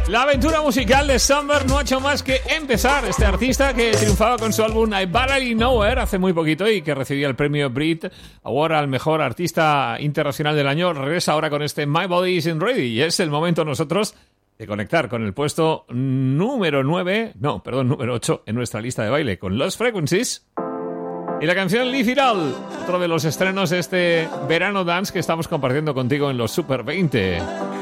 La aventura musical de Summer no ha hecho más que empezar. Este artista que triunfaba con su álbum I Barely Know Her hace muy poquito y que recibía el premio Brit Award al mejor artista internacional del año, regresa ahora con este My Body Isn't Ready. Y es el momento nosotros de conectar con el puesto número 8 en nuestra lista de baile, con Lost Frequencies y la canción Leave It All, otro de los estrenos de este verano dance que estamos compartiendo contigo en los Super 20.